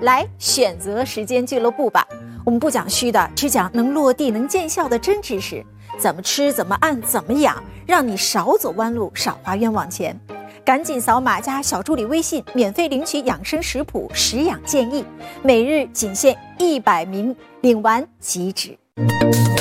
来选择时间俱乐部吧。我们不讲虚的，只讲能落地能见效的真知识，怎么吃怎么按怎么养，让你少走弯路少花冤枉钱。赶紧扫码加小助理微信，免费领取养生食谱食养建议，每日仅限100名，领完即止。